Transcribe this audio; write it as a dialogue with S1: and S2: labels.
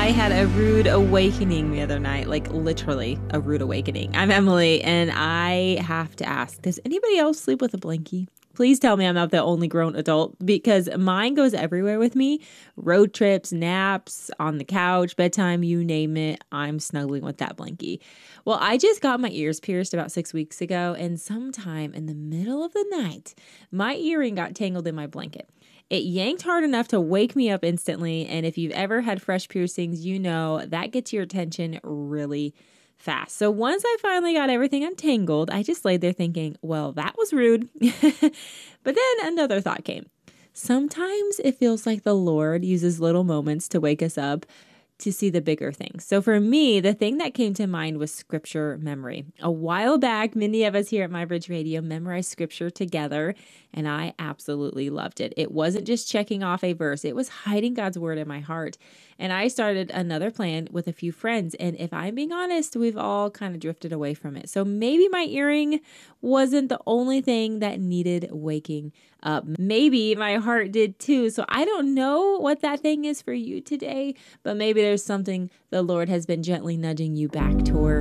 S1: I had a rude awakening the other night, like literally a rude awakening. I'm Emily, and I have to ask, does anybody else sleep with a blankie? Please tell me I'm not the only grown adult, because mine goes everywhere with me. Road trips, naps, on the couch, bedtime, you name it, I'm snuggling with that blankie. Well, I just got my ears pierced about 6 weeks ago, and sometime in the middle of the night, my earring got tangled in my blanket. It yanked hard enough to wake me up instantly, and if you've ever had fresh piercings, you know that gets your attention really fast. So once I finally got everything untangled, I just laid there thinking, well, that was rude. But then another thought came. Sometimes it feels like the Lord uses little moments to wake us up to see the bigger things. So for me, the thing that came to mind was scripture memory. A while back, many of us here at MyBridge Radio memorized scripture together, and I absolutely loved it. It wasn't just checking off a verse, it was hiding God's word in my heart. And I started another plan with a few friends, and if I'm being honest, we've all kind of drifted away from it. So maybe my earring wasn't the only thing that needed waking up. Maybe my heart did too. So I don't know what that thing is for you today, but maybe there's something the Lord has been gently nudging you back toward.